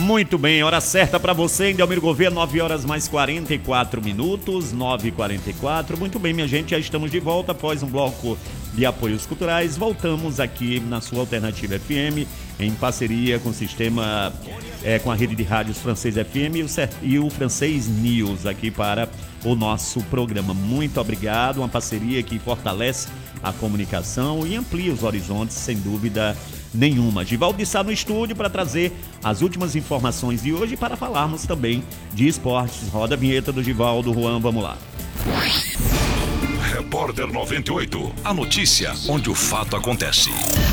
Muito bem, hora certa para você, em Delmiro Gouveia, 9 horas mais 44 minutos, 9h44. Muito bem, minha gente, já estamos de volta após um bloco de apoios culturais. Voltamos aqui na sua Alternativa FM, em parceria com o sistema, com a rede de rádios Francês FM e o Francês News aqui para o nosso programa. Muito obrigado, uma parceria que fortalece a comunicação e amplia os horizontes, sem dúvida nenhuma. Givaldo está no estúdio para trazer as últimas informações de hoje e para falarmos também de esportes. Roda a vinheta do Givaldo. Juan, vamos lá. Repórter 98, a notícia onde o fato acontece.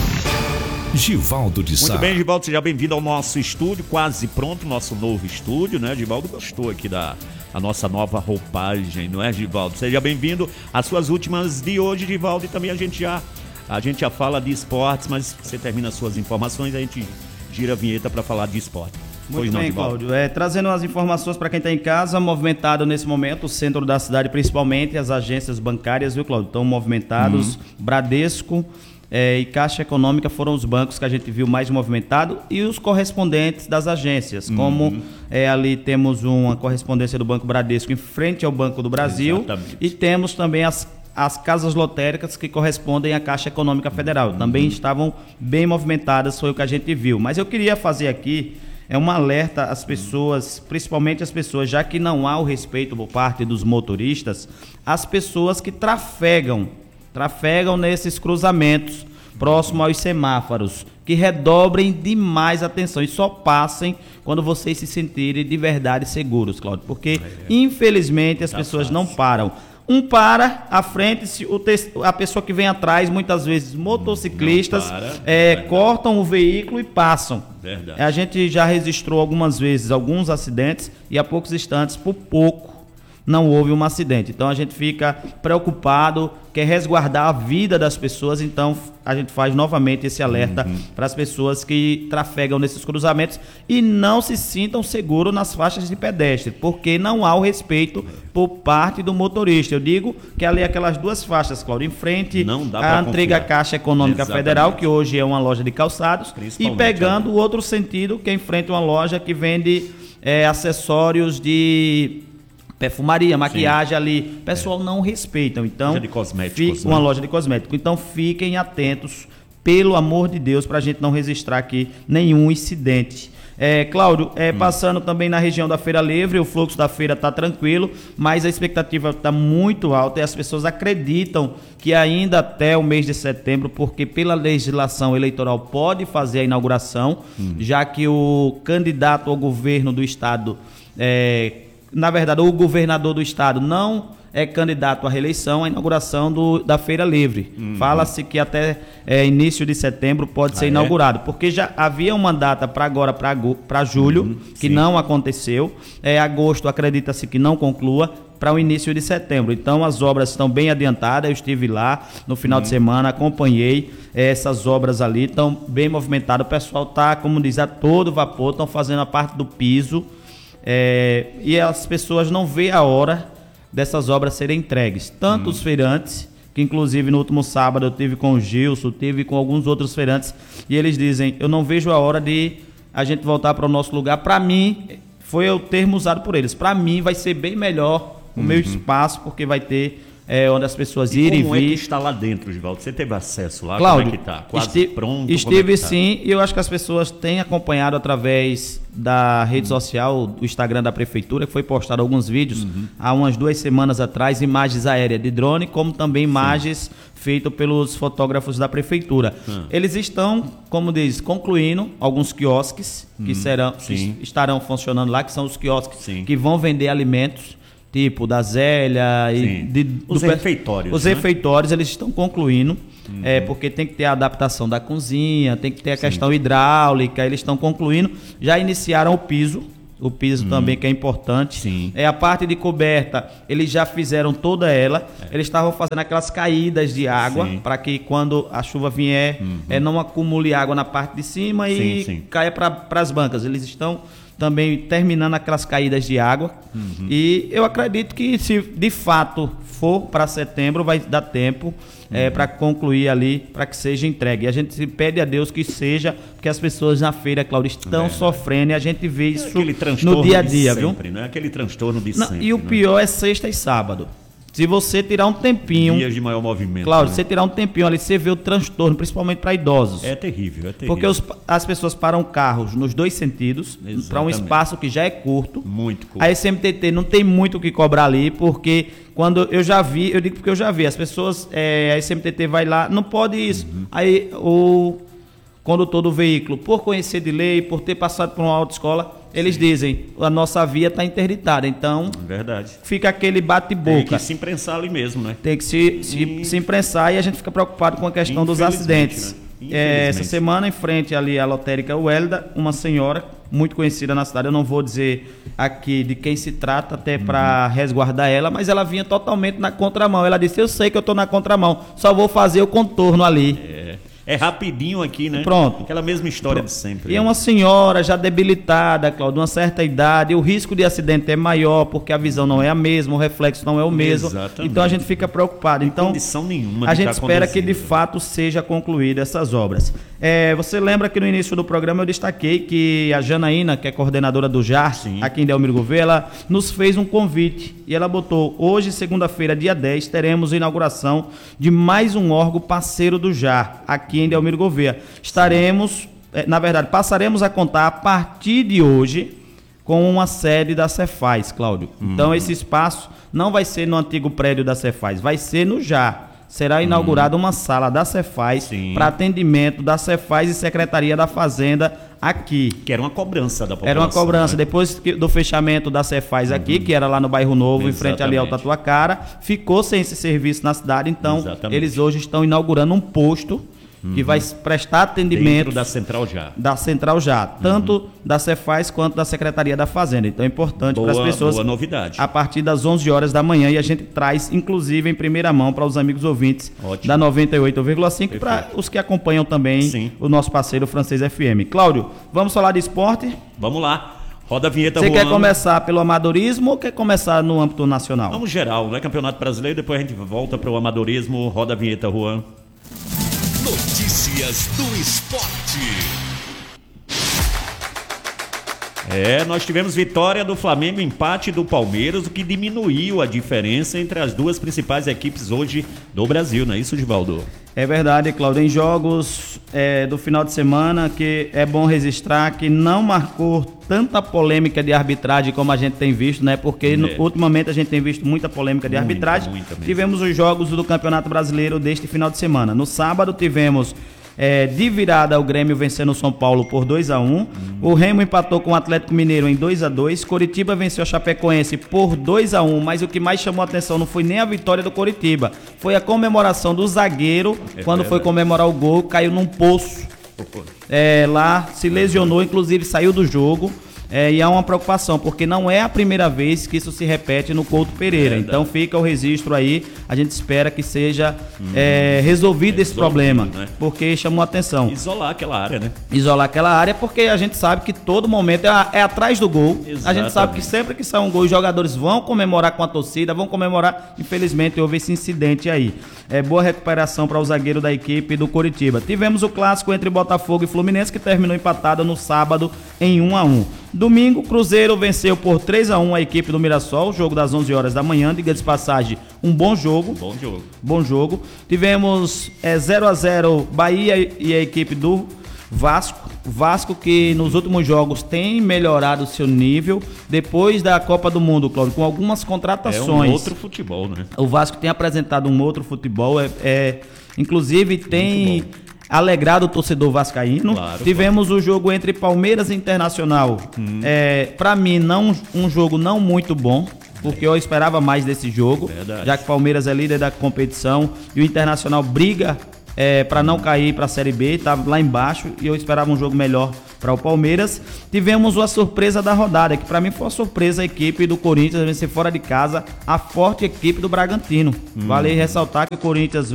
Givaldo de Sá. Muito bem, Givaldo, seja bem-vindo ao nosso estúdio, quase pronto, nosso novo estúdio, né? Givaldo gostou aqui da nossa nova roupagem, não é, Givaldo? Seja bem-vindo às suas últimas de hoje, Givaldo, e também a gente já fala de esportes, mas você termina as suas informações, a gente gira a vinheta para falar de esporte. Muito bem, Cláudio. Trazendo as informações para quem está em casa, movimentado nesse momento, o centro da cidade, principalmente as agências bancárias, viu, Cláudio? Estão movimentados. Bradesco e Caixa Econômica foram os bancos que a gente viu mais movimentado e os correspondentes das agências, como ali temos uma correspondência do Banco Bradesco em frente ao Banco do Brasil. Exatamente. E temos também as casas lotéricas que correspondem à Caixa Econômica Federal. Também estavam bem movimentadas, foi o que a gente viu. Mas eu queria fazer aqui um alerta às pessoas, principalmente as pessoas, já que não há o respeito por parte dos motoristas, as pessoas que trafegam nesses cruzamentos próximo aos semáforos, que redobrem demais atenção e só passem quando vocês se sentirem de verdade seguros, Cláudio, porque infelizmente as pessoas não param. Um para à frente, a pessoa que vem atrás, muitas vezes motociclistas, cortam o veículo e passam. Verdade. A gente já registrou algumas vezes alguns acidentes e há poucos instantes, por pouco, não houve um acidente. Então a gente fica preocupado, quer resguardar a vida das pessoas, então a gente faz novamente esse alerta para as pessoas que trafegam nesses cruzamentos e não se sintam seguros nas faixas de pedestre, porque não há o respeito por parte do motorista. Eu digo que ali aquelas duas faixas, Cláudio, em frente à antiga Caixa Econômica Federal, que hoje é uma loja de calçados, e pegando o outro sentido, que é em frente a uma loja que vende acessórios de perfumaria, maquiagem ali. O pessoal não respeitam. Então, loja de cosméticos, uma loja de cosméticos. Então, fiquem atentos, pelo amor de Deus, para a gente não registrar aqui nenhum incidente. Cláudio, passando também na região da Feira Livre, o fluxo da feira está tranquilo, mas a expectativa está muito alta e as pessoas acreditam que ainda até o mês de setembro, porque pela legislação eleitoral pode fazer a inauguração, já que o candidato ao governo do estado, na verdade, o governador do estado não é candidato à reeleição, a inauguração da Feira Livre. Fala-se que até início de setembro pode ser inaugurado, porque já havia uma data para agora, para julho, que não aconteceu. Agosto acredita-se que não conclua, para o início de setembro. Então as obras estão bem adiantadas, eu estive lá no final de semana, acompanhei essas obras ali, estão bem movimentadas, o pessoal está, como diz, a todo vapor, estão fazendo a parte do piso, e as pessoas não veem a hora dessas obras serem entregues. Tanto os feirantes, que inclusive no último sábado eu tive com o Gilson, tive com alguns outros feirantes, e eles dizem, eu não vejo a hora de a gente voltar para o nosso lugar. Para mim, foi o termo usado por eles, para mim vai ser bem melhor o meu espaço, porque vai ter onde as pessoas irem e como vir. Como é que está lá dentro, Givaldo? Você teve acesso lá? Cláudio, como é que está? Quase pronto? Estive sim, e eu acho que as pessoas têm acompanhado através da rede social, do Instagram da Prefeitura, que foi postado alguns vídeos há umas 2 semanas atrás, imagens aéreas de drone, como também imagens feitas pelos fotógrafos da Prefeitura. Eles estão, como diz, concluindo alguns quiosques que estarão funcionando lá, que são os quiosques que vão vender alimentos, tipo da Zélia e os refeitórios. Os refeitórios eles estão concluindo, porque tem que ter a adaptação da cozinha, tem que ter a questão hidráulica, eles estão concluindo, já iniciaram o piso também, que é importante. A parte de coberta, eles já fizeram toda ela, eles estavam fazendo aquelas caídas de água, para que quando a chuva vier, não acumule água na parte de cima e caia para as bancas. Eles estão também terminando aquelas caídas de água. E eu acredito que, se de fato for para setembro, vai dar tempo para concluir ali, para que seja entregue. E a gente pede a Deus que seja, porque as pessoas na feira, Cláudio, estão sofrendo, e a gente vê isso no dia a dia, viu? Não é aquele transtorno de Não, sempre. e o pior é sexta e sábado. Se você tirar um tempinho, dias de maior movimento. Cláudio, você tirar um tempinho ali, você vê o transtorno, principalmente para idosos. É terrível, é terrível. Porque as pessoas param carros nos dois sentidos, para um Exatamente. espaço que já é curto. Muito curto. A SMTT não tem muito o que cobrar ali, porque quando eu já vi, eu digo porque eu já vi, as pessoas, a SMTT vai lá, não pode isso. Aí o condutor do veículo, por conhecer de lei, por ter passado por uma autoescola, eles dizem, a nossa via está interditada, então Verdade. fica aquele Tem bate-boca. que se imprensar ali mesmo, né? Tem que se imprensar, e a gente fica preocupado com a questão dos Infelizmente, acidentes. né? Essa Infelizmente. semana, em frente ali à lotérica Welda, uma senhora muito conhecida na cidade, eu não vou dizer aqui de quem se trata, até para resguardar ela, mas ela vinha totalmente na contramão. Ela disse, eu sei que eu estou na contramão, só vou fazer o contorno ali. É rapidinho aqui, né? Pronto. Aquela mesma história de sempre. E é uma senhora já debilitada, Cláudio, uma certa idade, e o risco de acidente é maior, porque a visão não é a mesma, o reflexo não é o mesmo. Exatamente. Então a gente fica preocupado. Então, condição nenhuma a de gente tá espera que de conduzindo. fato seja concluída essas obras. Você lembra que no início do programa eu destaquei que a Janaína, que é coordenadora do JAR, Sim. aqui em Delmiro Gouveia, ela nos fez um convite, e ela botou, hoje, segunda-feira, dia 10, teremos a inauguração de mais um órgão parceiro do JAR, aqui em Delmiro Gouveia. Estaremos, na verdade, passaremos a contar a partir de hoje com uma sede da Cefaz, Cláudio. Então esse espaço não vai ser no antigo prédio da Cefaz, vai ser no JAR. Será inaugurada uma sala da Cefaz Sim. para atendimento da Cefaz e Secretaria da Fazenda aqui. Que era uma cobrança da população. Era uma cobrança. né? Depois do fechamento da Cefaz aqui, que era lá no Bairro Novo, em frente ali ao Exatamente. Tatuacara, ficou sem esse serviço na cidade. Então, Exatamente. eles hoje estão inaugurando um posto que vai prestar atendimento Dentro da Central já. da Central já, tanto da Cefaz quanto da Secretaria da Fazenda. Então é importante para as pessoas, Boa novidade. a partir das 11 horas da manhã, e a gente traz, inclusive, em primeira mão para os amigos ouvintes Ótimo. da 98,5 e para Perfeito. os que acompanham também Sim. o nosso parceiro Francês FM. Cláudio, vamos falar de esporte? Vamos lá. Roda a vinheta, Você Juan. quer começar pelo amadorismo ou quer começar no âmbito nacional? Vamos geral, né? Campeonato Brasileiro, depois a gente volta para o amadorismo. Roda a vinheta, Juan. Notícias do esporte. Nós tivemos vitória do Flamengo, empate do Palmeiras, o que diminuiu a diferença entre as duas principais equipes hoje do Brasil, não é isso, Givaldo? É verdade, Cláudio. Em jogos do final de semana, que é bom registrar que não marcou tanta polêmica de arbitragem como a gente tem visto, né? Porque ultimamente a gente tem visto muita polêmica de arbitragem. muita mesmo. Tivemos os jogos do Campeonato Brasileiro deste final de semana. No sábado tivemos de virada o Grêmio vencendo o São Paulo por 2-1. O Remo empatou com o Atlético Mineiro em 2-2. Coritiba venceu a Chapecoense por 2-1, mas o que mais chamou a atenção não foi nem a vitória do Coritiba, foi a comemoração do zagueiro, quando foi comemorar o gol, caiu num poço. Lá se lesionou, inclusive saiu do jogo. E há uma preocupação, porque não é a primeira vez que isso se repete no Couto Pereira. Então fica o registro aí, a gente espera que seja resolvido esse problema, né? porque chamou a atenção. Isolar aquela área, né? Isolar aquela área, porque a gente sabe que todo momento é atrás do gol. A gente sabe Exatamente. que sempre que sai um gol, os jogadores vão comemorar com a torcida, vão comemorar. Infelizmente houve esse incidente aí. Boa recuperação para o zagueiro da equipe do Coritiba. Tivemos o clássico entre Botafogo e Fluminense, que terminou empatado no sábado em 1-1. Domingo, Cruzeiro venceu por 3-1 a equipe do Mirassol, jogo das 11 horas da manhã, diga de passagem, um bom jogo. Bom jogo. Tivemos 0-0 Bahia e a equipe do Vasco. Vasco que nos últimos jogos tem melhorado o seu nível depois da Copa do Mundo, Cláudio, com algumas contratações. É um outro futebol, né? O Vasco tem apresentado um outro futebol, inclusive tem alegrado o torcedor vascaíno. Claro, Tivemos o jogo entre Palmeiras e Internacional. Para mim, um jogo não muito bom, porque eu esperava mais desse jogo, Verdade. já que o Palmeiras é líder da competição e o Internacional briga para não cair para a Série B, estava lá embaixo e eu esperava um jogo melhor para o Palmeiras. Tivemos a surpresa da rodada, que para mim foi uma surpresa, a equipe do Corinthians vencer fora de casa a forte equipe do Bragantino. Vale ressaltar que o Corinthians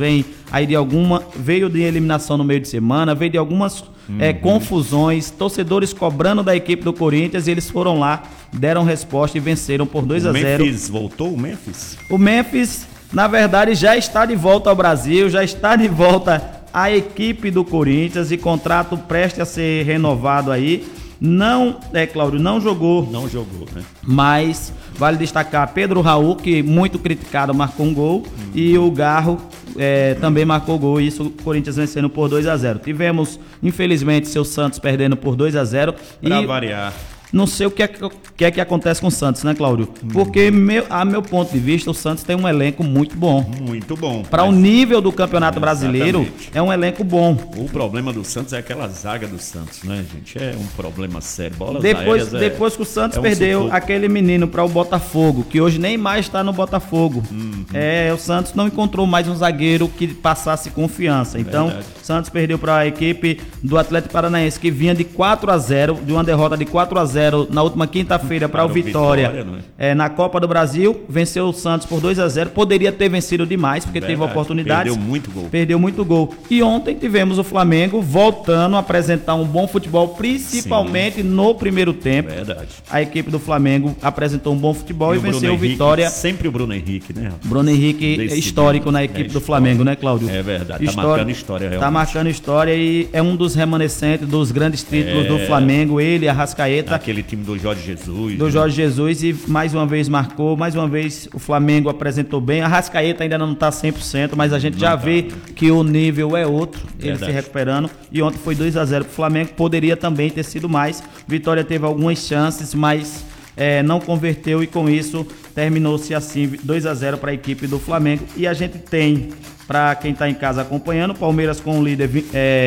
veio de eliminação no meio de semana, veio de algumas confusões, torcedores cobrando da equipe do Corinthians, e eles foram lá, deram resposta e venceram por 2-0. O Memphis voltou, o Memphis? O Memphis, na verdade, já está de volta ao Brasil, já está de volta a equipe do Corinthians, e contrato prestes a ser renovado aí. Não, Cláudio, não jogou. Não jogou, né? Mas vale destacar Pedro Raul, que muito criticado, marcou um gol. E o Garro também marcou gol. Isso, o Corinthians vencendo por 2-0. Tivemos, infelizmente, seu Santos perdendo por 2-0. Pra variar. Não sei o que é que acontece com o Santos, né, Cláudio? Porque, a meu ponto de vista, o Santos tem um elenco muito bom. Muito bom. Para o nível do Campeonato Brasileiro, Exatamente. é um elenco bom. O problema do Santos é aquela zaga do Santos, né, gente? É um problema sério. Bolas Depois aéreas que o Santos um perdeu sufoco. aquele menino para o Botafogo, que hoje nem mais está no Botafogo. O Santos não encontrou mais um zagueiro que passasse confiança. Então, Verdade. o Santos perdeu para a equipe do Atlético Paranaense, que vinha de 4-0, de uma derrota de 4-0 na última quinta-feira para o Vitória, na Copa do Brasil. Venceu o Santos por 2-0. Poderia ter vencido demais, porque teve oportunidades. Perdeu muito gol. E ontem tivemos o Flamengo voltando a apresentar um bom futebol, principalmente no primeiro tempo. Verdade. A equipe do Flamengo apresentou um bom futebol e o Bruno venceu o Henrique, Vitória. Sempre o Bruno Henrique, né? Bruno Henrique Decidido. histórico na equipe do Flamengo, né, Cláudio? É verdade, tá marcando história, realmente. Tá marcando história e é um dos remanescentes dos grandes títulos do Flamengo, ele, Arrascaeta. Aquele time do Jorge Jesus. Do Jorge Jesus, e mais uma vez marcou, mais uma vez o Flamengo apresentou bem. A Arrascaeta ainda não tá 100%, mas a gente já vê que o nível é outro, ele se recuperando. E ontem foi 2-0 pro Flamengo, poderia também ter sido mais. Vitória teve algumas chances, mas não converteu, e com isso terminou-se assim 2-0 para a equipe do Flamengo. E a gente tem, para quem está em casa acompanhando, Palmeiras com o líder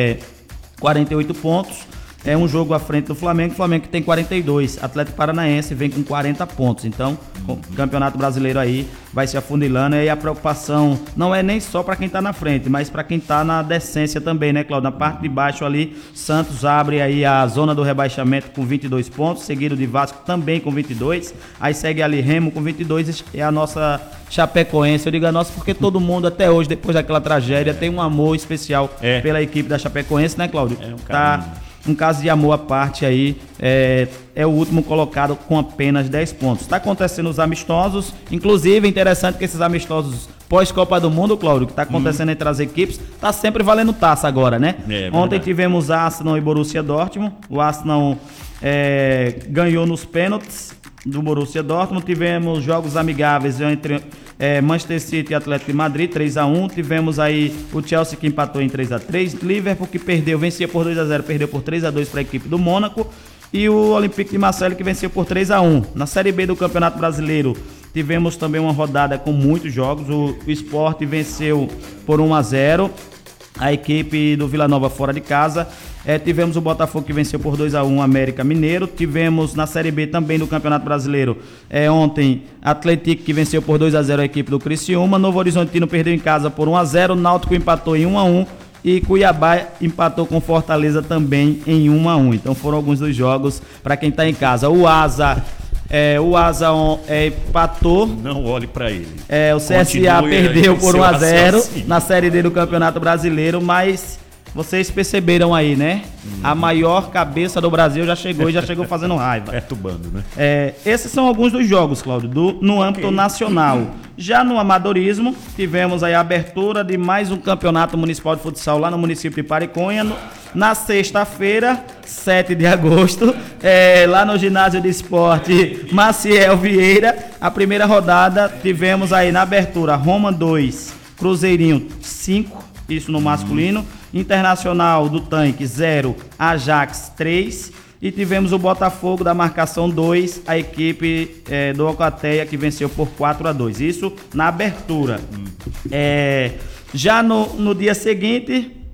48 pontos. É um jogo à frente do Flamengo. O Flamengo que tem 42. Atlético Paranaense vem com 40 pontos. Então, o Campeonato Brasileiro aí vai se afunilando. E a preocupação não é nem só para quem tá na frente, mas para quem tá na decência também, né, Cláudio? Na parte de baixo ali, Santos abre aí a zona do rebaixamento com 22 pontos, seguido de Vasco também com 22. Aí segue ali Remo com 22 e a nossa Chapecoense. Eu digo a nossa porque todo mundo até hoje, depois daquela tragédia, tem um amor especial pela equipe da Chapecoense, né, Cláudio? Um caso de amor à parte aí, é o último colocado com apenas 10 pontos. Está acontecendo os amistosos, inclusive é interessante que esses amistosos pós-Copa do Mundo, Cláudio, que está acontecendo entre as equipes, tá sempre valendo taça agora, né? Ontem tivemos Arsenal e Borussia Dortmund. O Arsenal ganhou nos pênaltis do Borussia Dortmund. Tivemos jogos amigáveis entre Manchester City e Atlético de Madrid, 3-1. Tivemos aí o Chelsea que empatou em 3-3. Liverpool que vencia por 2-0, perdeu por 3-2 para a equipe do Mônaco. E o Olympique de Marseille que venceu por 3-1. Na Série B do Campeonato Brasileiro, tivemos também uma rodada com muitos jogos. O Sport venceu por 1-0 a equipe do Vila Nova fora de casa. Tivemos o Botafogo que venceu por 2-1 América Mineiro. Tivemos na Série B também do Campeonato Brasileiro, ontem, Atlético que venceu por 2-0 a equipe do Criciúma. Novo Horizontino perdeu em casa por 1-0. Náutico empatou em 1-1. E Cuiabá empatou com Fortaleza também em 1-1. Então foram alguns dos jogos para quem está em casa. O Asa empatou. Não olhe para ele. O CSA perdeu por 1-0 na Série D do Campeonato Brasileiro, mas vocês perceberam aí, né? A maior cabeça do Brasil já chegou fazendo raiva. Perturbando, né? Esses são alguns dos jogos, Cláudio, no âmbito nacional. Já no amadorismo, tivemos aí a abertura de mais um campeonato municipal de futsal lá no município de Pariconha, na sexta-feira, 7 de agosto, lá no ginásio de esporte Maciel Vieira. A primeira rodada tivemos aí na abertura Roma 2, Cruzeirinho 5, isso no masculino. Internacional do Tanque 0, Ajax 3. E tivemos o Botafogo da marcação 2, a equipe do Alcateia que venceu por 4-2. Isso na abertura. Já no dia seguinte,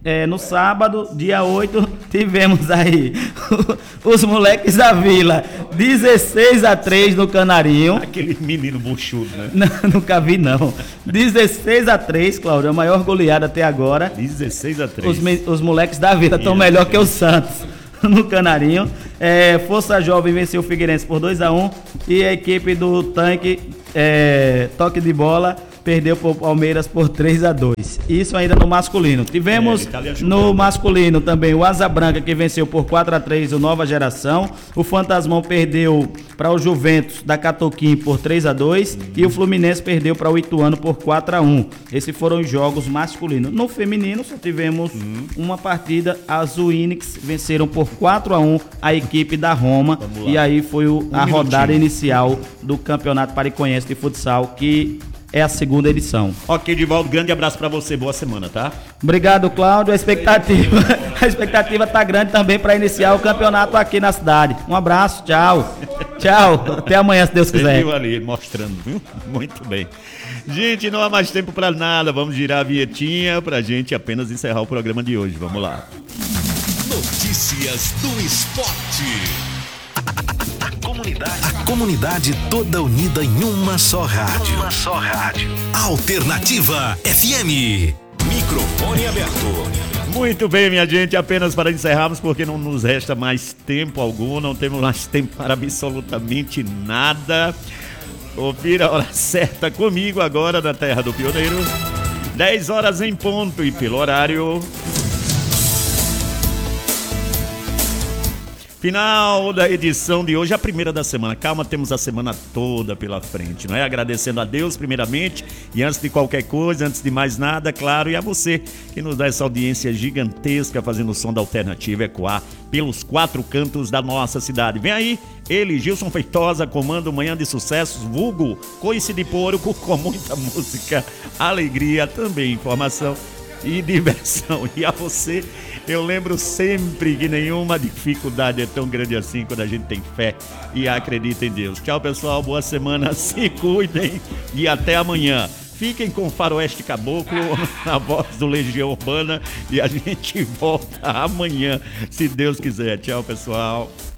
no sábado, dia 8, tivemos aí os moleques da Vila, 16-3 no Canarinho. Aquele menino buchudo, né? Não, nunca vi, não. 16-3, Cláudio, a maior goleada até agora. 16-3. Os moleques da Vila estão melhor que o Santos no Canarinho. Força Jovem venceu o Figueirense por 2-1 e a equipe do Tanque, toque de bola, perdeu para o Palmeiras por 3-2. Isso ainda no masculino. Tivemos no masculino também o Asa Branca, que venceu por 4-3 o Nova Geração. O Fantasmão perdeu para o Juventus da Catoquim por 3-2 e o Fluminense perdeu para o Ituano por 4-1. Esses foram os jogos masculinos. No feminino só tivemos uma partida. As Winix venceram por 4-1 a equipe da Roma. E aí foi a rodada inicial do Campeonato Pariconhense de Futsal, que é a segunda edição. Ok, Divaldo, grande abraço pra você, boa semana, tá? Obrigado, Cláudio. A expectativa tá grande também para iniciar o campeonato aqui na cidade. Um abraço, tchau. Tchau, até amanhã, se Deus quiser. Você viu ali, mostrando, viu? Muito bem. Gente, não há mais tempo pra nada, vamos girar a vinhetinha pra gente apenas encerrar o programa de hoje, vamos lá. Notícias do esporte. A comunidade toda unida em uma só rádio. Alternativa FM. Microfone aberto. Muito bem, minha gente, apenas para encerrarmos, porque não nos resta mais tempo algum, não temos mais tempo para absolutamente nada. Confira a hora certa comigo agora na Terra do Pioneiro. 10 horas em ponto e pelo horário. Final da edição de hoje, a primeira da semana. Calma, temos a semana toda pela frente, não é? Agradecendo a Deus primeiramente e antes de qualquer coisa, antes de mais nada, claro, e a você que nos dá essa audiência gigantesca fazendo o som da Alternativa ecoar pelos 4 cantos da nossa cidade. Vem aí, ele, Gilson Feitosa, comando Manhã de Sucessos, vulgo Coice de Porco, com muita música, alegria, também informação e diversão. E a você, eu lembro sempre que nenhuma dificuldade é tão grande assim quando a gente tem fé e acredita em Deus. Tchau, pessoal, boa semana, se cuidem e até amanhã. Fiquem com Faroeste Caboclo na voz do Legião Urbana e a gente volta amanhã, se Deus quiser. Tchau, pessoal.